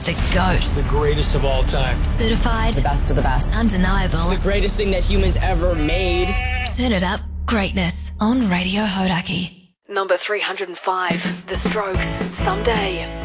The GOAT. The greatest of all time. Certified. The best of the best. Undeniable. The greatest thing that humans ever made. Turn it up. Greatness on Radio Hodaki. Number 305, The Strokes, Someday.